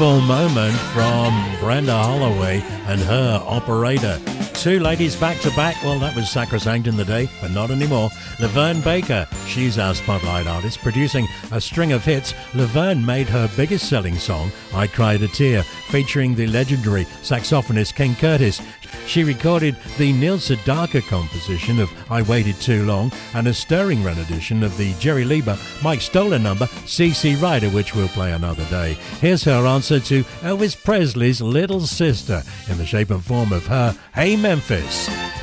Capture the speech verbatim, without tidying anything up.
Beautiful moment from Brenda Holloway and her operator. Two ladies back to back, well, that was sacrosanct in the day, but not anymore. Laverne Baker, she's our spotlight artist, producing a string of hits. Laverne made her biggest selling song, I Cried a Tear, featuring the legendary saxophonist King Curtis. She recorded the Neil Sedaka composition of I Waited Too Long and a stirring rendition of the Jerry Leiber, Mike Stoller number, C C Rider, which we'll play another day. Here's her answer to Elvis Presley's little sister in the shape and form of her Hey Memphis.